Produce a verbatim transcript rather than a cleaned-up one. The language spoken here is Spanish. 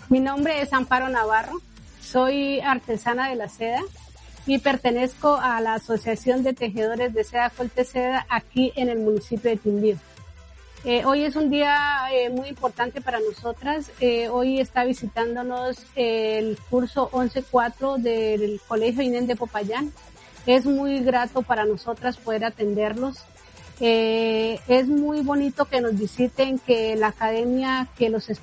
Mi nombre es Amparo Navarro, soy artesana de la seda y pertenezco a la Asociación de Tejedores de Seda Colteseda aquí en el municipio de Quindío. Eh, hoy es un día eh, muy importante para nosotras. Eh, hoy está visitándonos el curso once cuatro del Colegio INEN de Popayán. Es muy grato para nosotras poder atenderlos. Eh, es muy bonito que nos visiten, que la academia, que los